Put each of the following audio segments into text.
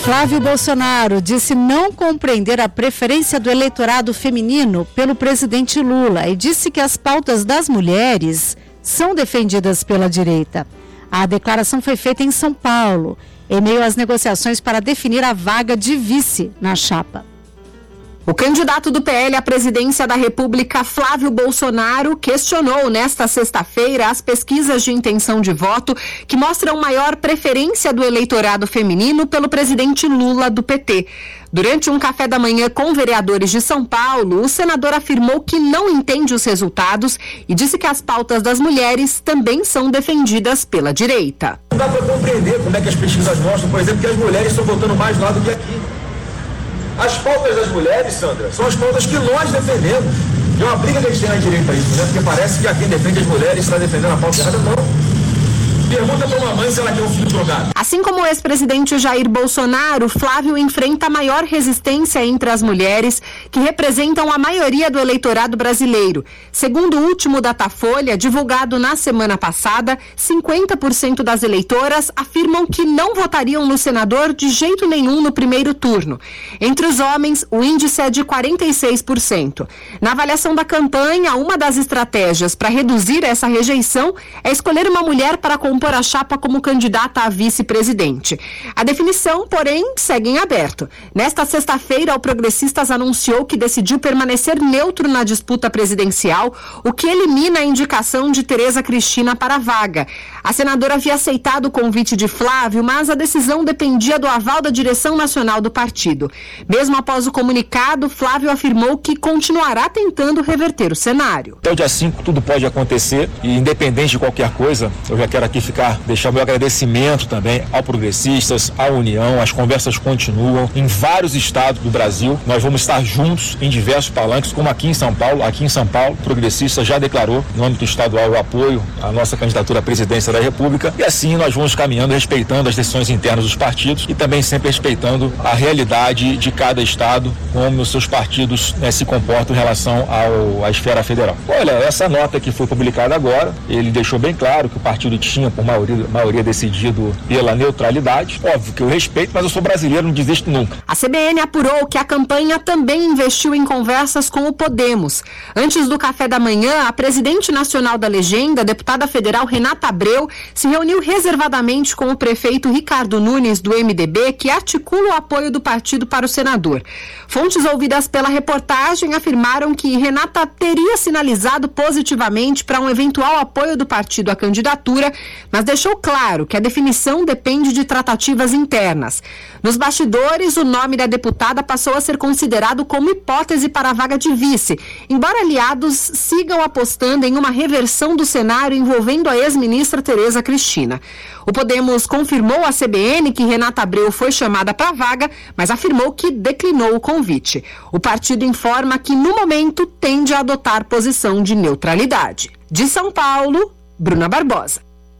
Flávio Bolsonaro disse não compreender a preferência do eleitorado feminino pelo presidente Lula e disse que as pautas das mulheres são defendidas pela direita. A declaração foi feita em São Paulo, em meio às negociações para definir a vaga de vice na chapa. O candidato do PL à presidência da República, Flávio Bolsonaro, questionou nesta sexta-feira as pesquisas de intenção de voto que mostram maior preferência do eleitorado feminino pelo presidente Lula do PT. Durante um café da manhã com vereadores de São Paulo, o senador afirmou que não entende os resultados e disse que as pautas das mulheres também são defendidas pela direita. Não dá para compreender como é que as pesquisas mostram, por exemplo, que as mulheres estão votando mais lá do que aqui. As pautas das mulheres, Sandra, são as pautas que nós defendemos. E é uma briga que a gente tem na direita isso, né? Porque parece que quem defende as mulheres está defendendo a pauta errada, não. Pergunta para uma mãe se ela quer um filho drogado. Assim como o ex-presidente Jair Bolsonaro, Flávio enfrenta a maior resistência entre as mulheres, que representam a maioria do eleitorado brasileiro. Segundo o último Datafolha, divulgado na semana passada, 50% das eleitoras afirmam que não votariam no senador de jeito nenhum no primeiro turno. Entre os homens, o índice é de 46%. Na avaliação da campanha, uma das estratégias para reduzir essa rejeição é escolher uma mulher para compor a chapa como candidata a vice-presidente. A definição, porém, segue em aberto. Nesta sexta-feira, o Progressistas anunciou que decidiu permanecer neutro na disputa presidencial, o que elimina a indicação de Tereza Cristina para a vaga. A senadora havia aceitado o convite de Flávio, mas a decisão dependia do aval da direção nacional do partido. Mesmo após o comunicado, Flávio afirmou que continuará tentando reverter o cenário. Até o dia 5 tudo pode acontecer e, independente de qualquer coisa, eu já quero aqui deixar meu agradecimento também ao Progressistas, à União. As conversas continuam em vários estados do Brasil. Nós vamos estar juntos em diversos palanques, como aqui em São Paulo. Aqui em São Paulo, o Progressistas já declarou, no âmbito estadual, o apoio à nossa candidatura à presidência da República. E assim nós vamos caminhando, respeitando as decisões internas dos partidos e também sempre respeitando a realidade de cada estado, como os seus partidos se comportam em relação à esfera federal. Olha, essa nota que foi publicada agora, ele deixou bem claro que o partido tinha por maioria decidido pela neutralidade. Óbvio que eu respeito, mas eu sou brasileiro, não desisto nunca. A CBN apurou que a campanha também investiu em conversas com o Podemos. Antes do café da manhã, a presidente nacional da legenda, a deputada federal Renata Abreu, se reuniu reservadamente com o prefeito Ricardo Nunes, do MDB, que articula o apoio do partido para o senador. Fontes ouvidas pela reportagem afirmaram que Renata teria sinalizado positivamente para um eventual apoio do partido à candidatura, mas deixou claro que a definição depende de tratativas internas. Nos bastidores, o nome da deputada passou a ser considerado como hipótese para a vaga de vice, embora aliados sigam apostando em uma reversão do cenário envolvendo a ex-ministra Tereza Cristina. O Podemos confirmou à CBN que Renata Abreu foi chamada para a vaga, mas afirmou que declinou o convite. O partido informa que, no momento, tende a adotar posição de neutralidade. De São Paulo, Bruna Barbosa.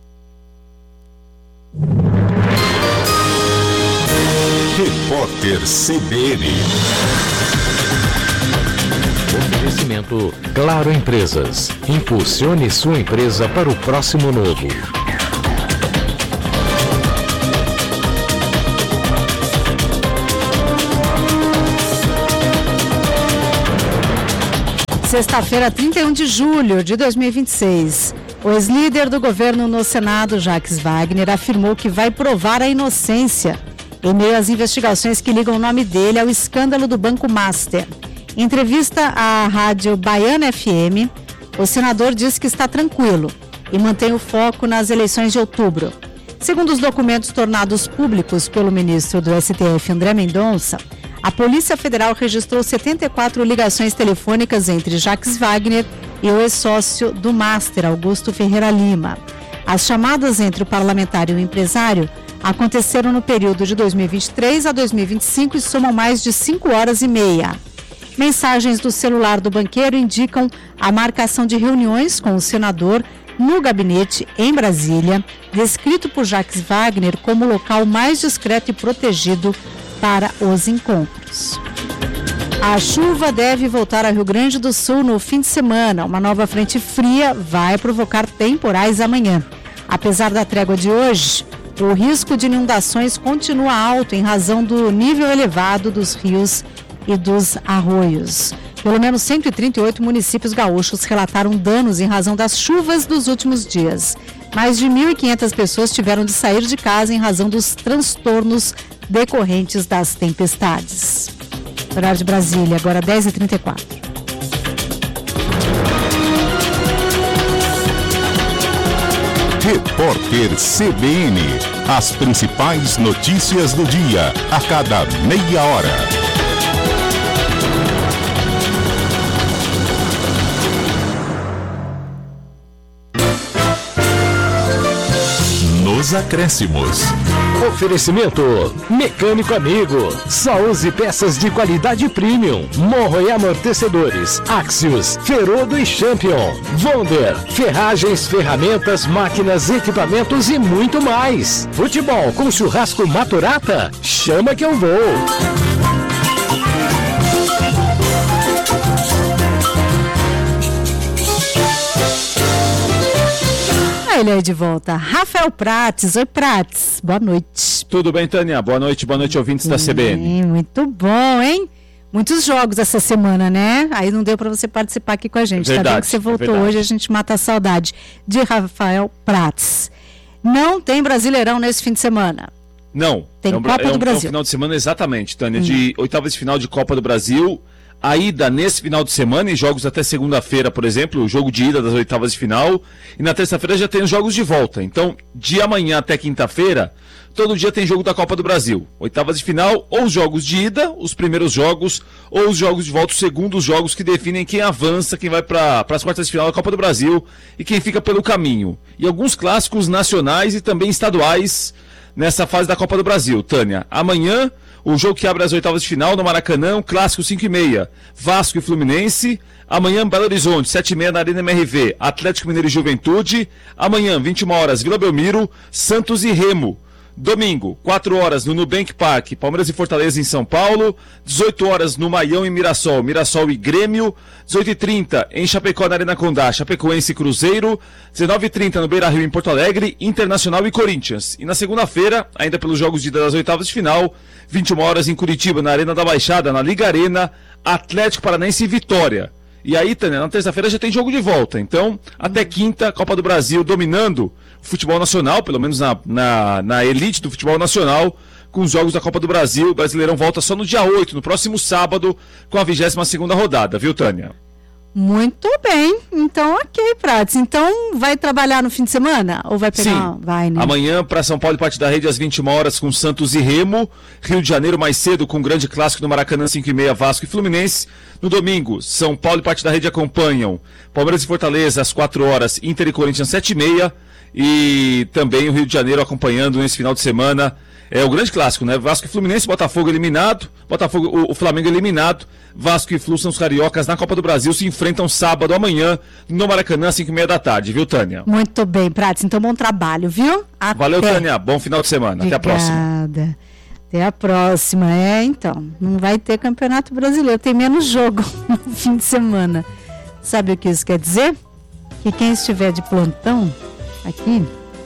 Repórter CBN. Oferecimento Claro Empresas. Impulsione sua empresa para o próximo novo. Sexta-feira, 31 de julho de 2026. O ex-líder do governo no Senado, Jacques Wagner, afirmou que vai provar a inocência em meio às investigações que ligam o nome dele ao escândalo do Banco Master. Em entrevista à rádio Baiana FM, o senador disse que está tranquilo e mantém o foco nas eleições de outubro. Segundo os documentos tornados públicos pelo ministro do STF, André Mendonça, a Polícia Federal registrou 74 ligações telefônicas entre Jacques Wagner e o ex-sócio do Master, Augusto Ferreira Lima. As chamadas entre o parlamentar e o empresário aconteceram no período de 2023 a 2025 e somam mais de 5 horas e meia. Mensagens do celular do banqueiro indicam a marcação de reuniões com o senador no gabinete em Brasília, descrito por Jacques Wagner como o local mais discreto e protegido para os encontros. A chuva deve voltar ao Rio Grande do Sul no fim de semana. Uma nova frente fria vai provocar temporais amanhã. Apesar da trégua de hoje, O risco de inundações continua alto em razão do nível elevado dos rios e dos arroios. Pelo menos 138 municípios gaúchos relataram danos em razão das chuvas dos últimos dias. Mais de 1.500 pessoas tiveram de sair de casa em razão dos transtornos decorrentes das tempestades. Horário de Brasília, agora 10h34. Repórter CBN. As principais notícias do dia, a cada meia hora. Nos acréscimos. Oferecimento Mecânico Amigo. Só use peças de qualidade premium. Morro e amortecedores. Axios, Ferodo e Champion. Wonder, ferragens, ferramentas, máquinas, equipamentos e muito mais. Futebol com churrasco Maturata? Chama que eu vou. Ele aí de volta. Rafael Prates. Oi, Prates. Boa noite. Tudo bem, Tânia? Boa noite, ouvintes da CBN. Muito bom, hein? Muitos jogos essa semana, né? Aí não deu para você participar aqui com a gente. Verdade, tá bem que você voltou hoje, a gente mata a saudade de Rafael Prates. Não tem Brasileirão nesse fim de semana. Não. Tem Copa do Brasil. É um final de semana, exatamente, Tânia, de oitavas de final de Copa do Brasil. A ida nesse final de semana e jogos até segunda-feira, por exemplo, o jogo de ida das oitavas de final. E na terça-feira já tem os jogos de volta. Então, de amanhã até quinta-feira, todo dia tem jogo da Copa do Brasil. Oitavas de final, ou os jogos de ida, os primeiros jogos, ou os jogos de volta, os segundos jogos que definem quem avança, quem vai para as quartas de final da Copa do Brasil e quem fica pelo caminho. E alguns clássicos nacionais e também estaduais nessa fase da Copa do Brasil. Tânia, amanhã o jogo que abre as oitavas de final no Maracanã, um clássico 5h30, Vasco e Fluminense. Amanhã, Belo Horizonte, 7h30 na Arena MRV, Atlético Mineiro e Juventude. Amanhã, 21h, Vila Belmiro, Santos e Remo. Domingo, 4h no Nubank Park, Palmeiras e Fortaleza em São Paulo. 18h no Maião e Mirassol, Mirassol e Grêmio. 18h30 em Chapecó, na Arena Condá, Chapecoense e Cruzeiro. 19h30 no Beira-Rio em Porto Alegre, Internacional e Corinthians. E na segunda-feira, ainda pelos jogos de ida das oitavas de final, 21h em Curitiba, na Arena da Baixada, na Liga Arena, Atlético Paranaense e Vitória. E aí, Tânia, na terça-feira já tem jogo de volta. Então, até quinta, Copa do Brasil dominando o futebol nacional, pelo menos na elite do futebol nacional, com os jogos da Copa do Brasil. O Brasileirão volta só no dia 8, no próximo sábado, com a 22ª rodada, viu, Tânia? Muito bem. Então, ok, Prates. Então, vai trabalhar no fim de semana? Ou vai pegar? Sim. Vai, né? Amanhã, para São Paulo e Parte da Rede, às 21h, com Santos e Remo. Rio de Janeiro, mais cedo, com o grande clássico do Maracanã, 5h30, Vasco e Fluminense. No domingo, São Paulo e Parte da Rede acompanham Palmeiras e Fortaleza, às 4h, Inter e Corinthians, 7h30. E também o Rio de Janeiro acompanhando nesse final de semana. É o grande clássico, né? Vasco e Fluminense, Botafogo eliminado, o Flamengo eliminado, Vasco e Flu são os cariocas na Copa do Brasil, se enfrentam sábado, amanhã, no Maracanã, 5h30 da tarde, viu, Tânia? Muito bem, Prates, então bom trabalho, viu? Valeu, Tânia, bom final de semana, Obrigada. Até a próxima. Até a próxima, então, não vai ter Campeonato Brasileiro, tem menos jogo no fim de semana. Sabe o que isso quer dizer? Que quem estiver de plantão aqui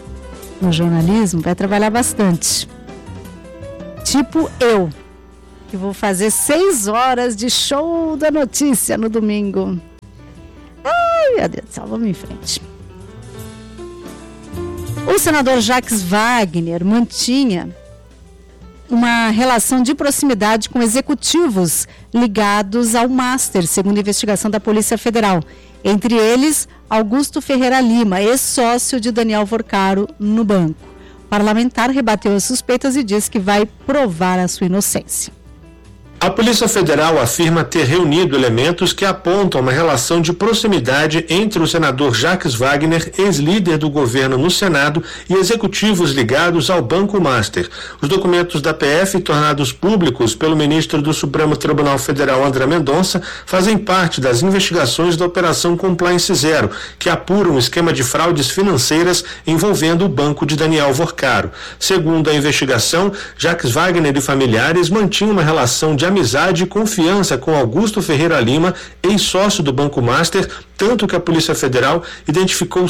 no jornalismo vai trabalhar bastante. Tipo eu, que vou fazer 6 horas de show da notícia no domingo. Ai, meu Deus do céu, vamos em frente. O senador Jacques Wagner mantinha uma relação de proximidade com executivos ligados ao Master, segundo a investigação da Polícia Federal. Entre eles, Augusto Ferreira Lima, ex-sócio de Daniel Vorcaro no banco. O parlamentar rebateu as suspeitas e disse que vai provar a sua inocência. A Polícia Federal afirma ter reunido elementos que apontam uma relação de proximidade entre o senador Jacques Wagner, ex-líder do governo no Senado, e executivos ligados ao Banco Master. Os documentos da PF, tornados públicos pelo ministro do Supremo Tribunal Federal, André Mendonça, fazem parte das investigações da Operação Compliance Zero, que apura um esquema de fraudes financeiras envolvendo o banco de Daniel Vorcaro. Segundo a investigação, Jacques Wagner e familiares mantinham uma relação de amizade e confiança com Augusto Ferreira Lima, ex-sócio do Banco Master, tanto que a Polícia Federal identificou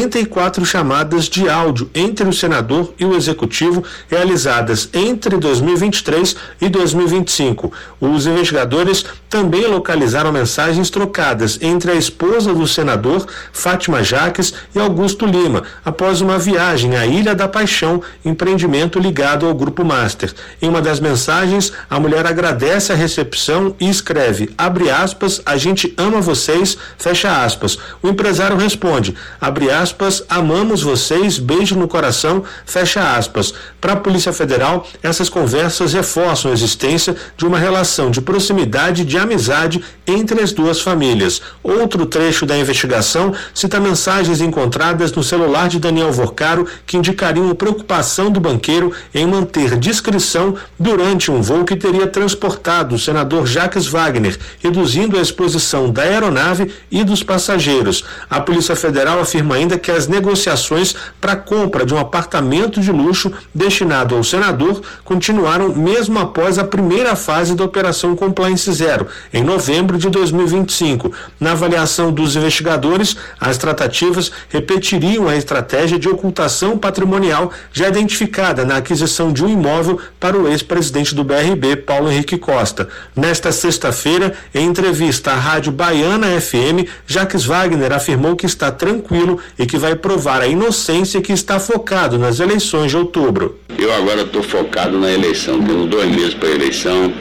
74 chamadas de áudio entre o senador e o executivo realizadas entre 2023 e 2025. Os investigadores também localizaram mensagens trocadas entre a esposa do senador, Fátima Jacques, e Augusto Lima, após uma viagem à Ilha da Paixão, empreendimento ligado ao Grupo Master. Em uma das mensagens, a mulher agradece a recepção e escreve, abre aspas, a gente ama vocês, fecha aspas. O empresário responde, abre aspas, amamos vocês, beijo no coração, fecha aspas. Para a Polícia Federal, essas conversas reforçam a existência de uma relação de proximidade e de amizade entre as duas famílias. Outro trecho da investigação cita mensagens encontradas no celular de Daniel Vorcaro que indicariam preocupação do banqueiro em manter discrição durante um voo que teria transportado o senador Jacques Wagner, reduzindo a exposição da aeronave e dos passageiros. A Polícia Federal afirma ainda que as negociações para a compra de um apartamento de luxo destinado ao senador continuaram mesmo após a primeira fase da Operação Compliance Zero, em novembro de 2025. Na avaliação dos investigadores, as tratativas repetiriam a estratégia de ocultação patrimonial já identificada na aquisição de um imóvel para o ex-presidente do BRB, Paulo Henrique Costa. Nesta sexta-feira, em entrevista à Rádio Baiana FM, Jacques Wagner afirmou que está tranquilo e que vai provar a inocência e que está focado nas eleições de outubro. Eu agora estou focado na eleição, temos 2 meses para a eleição.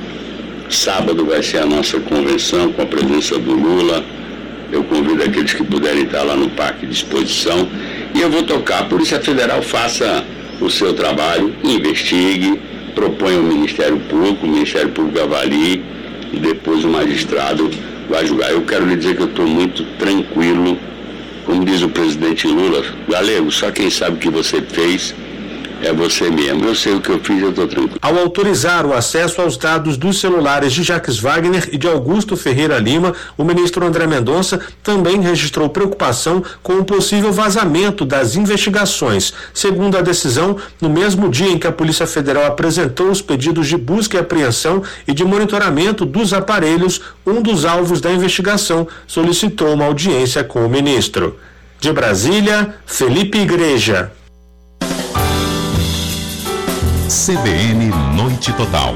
Sábado vai ser a nossa convenção com a presença do Lula. Eu convido aqueles que puderem estar lá no Parque de Exposição. E eu vou tocar. A Polícia Federal faça o seu trabalho, investigue, proponha ao Ministério Público, o Ministério Público avalie e depois o magistrado vai julgar. Eu quero lhe dizer que eu estou muito tranquilo. Como diz o presidente Lula, galego, só quem sabe o que você fez é você mesmo. Eu sei o que eu fiz, eu estou tranquilo. Ao autorizar o acesso aos dados dos celulares de Jacques Wagner e de Augusto Ferreira Lima, o ministro André Mendonça também registrou preocupação com o possível vazamento das investigações. Segundo a decisão, no mesmo dia em que a Polícia Federal apresentou os pedidos de busca e apreensão e de monitoramento dos aparelhos, um dos alvos da investigação solicitou uma audiência com o ministro. De Brasília, Felipe Igreja. CBN Noite Total.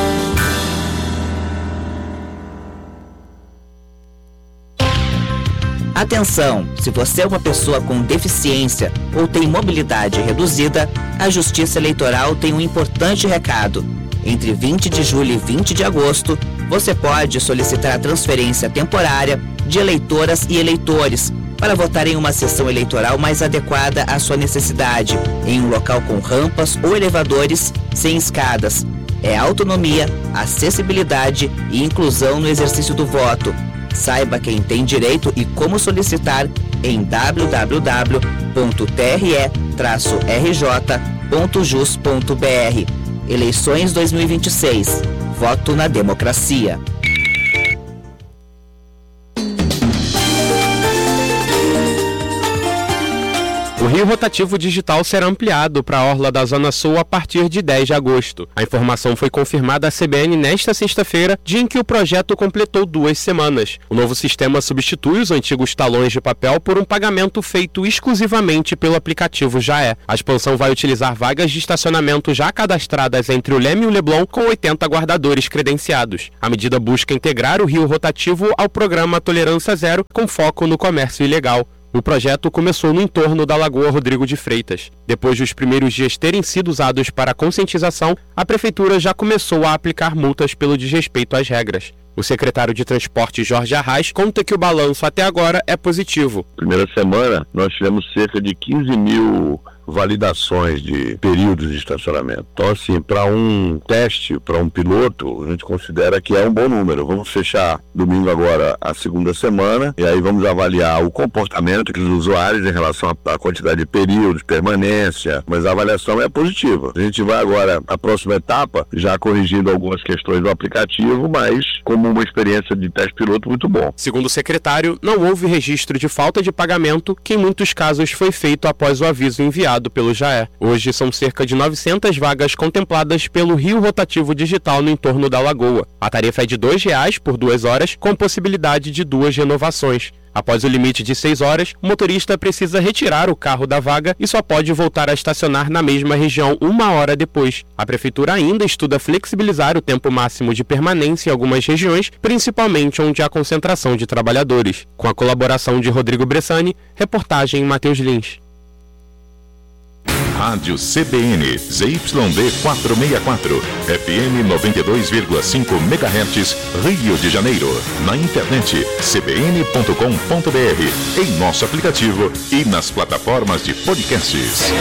Atenção, se você é uma pessoa com deficiência ou tem mobilidade reduzida, a Justiça Eleitoral tem um importante recado. Entre 20 de julho e 20 de agosto, você pode solicitar a transferência temporária de eleitoras e eleitores para votar em uma sessão eleitoral mais adequada à sua necessidade, em um local com rampas ou elevadores sem escadas. É autonomia, acessibilidade e inclusão no exercício do voto. Saiba quem tem direito e como solicitar em www.tre-rj.jus.br. Eleições 2026. Voto na democracia. O Rio Rotativo Digital será ampliado para a orla da Zona Sul a partir de 10 de agosto. A informação foi confirmada à CBN nesta sexta-feira, dia em que o projeto completou 2 semanas. O novo sistema substitui os antigos talões de papel por um pagamento feito exclusivamente pelo aplicativo Jaé. A expansão vai utilizar vagas de estacionamento já cadastradas entre o Leme e o Leblon, com 80 guardadores credenciados. A medida busca integrar o Rio Rotativo ao programa Tolerância Zero, com foco no comércio ilegal. O projeto começou no entorno da Lagoa Rodrigo de Freitas. Depois dos primeiros dias terem sido usados para conscientização, a Prefeitura já começou a aplicar multas pelo desrespeito às regras. O secretário de Transporte, Jorge Arraes, conta que o balanço até agora é positivo. Primeira semana, nós tivemos cerca de 15 mil validações de períodos de estacionamento. Então, assim, para um teste, para um piloto, a gente considera que é um bom número. Vamos fechar domingo agora a segunda semana e aí vamos avaliar o comportamento dos usuários em relação à quantidade de períodos, permanência, mas a avaliação é positiva. A gente vai agora à próxima etapa, já corrigindo algumas questões do aplicativo, mas como uma experiência de teste piloto muito bom. Segundo o secretário, não houve registro de falta de pagamento, que em muitos casos foi feito após o aviso enviado contemplado pelo JAE. Hoje são cerca de 900 vagas contempladas pelo Rio Rotativo Digital no entorno da Lagoa. A tarifa é de R$ 2,00 por 2 horas, com possibilidade de 2 renovações. Após o limite de 6 horas, o motorista precisa retirar o carro da vaga e só pode voltar a estacionar na mesma região 1 hora depois. A Prefeitura ainda estuda flexibilizar o tempo máximo de permanência em algumas regiões, principalmente onde há concentração de trabalhadores. Com a colaboração de Rodrigo Bressani, reportagem Matheus Lins. Rádio CBN, ZYD 464, FM 92,5 MHz, Rio de Janeiro. Na internet, cbn.com.br, em nosso aplicativo e nas plataformas de podcasts.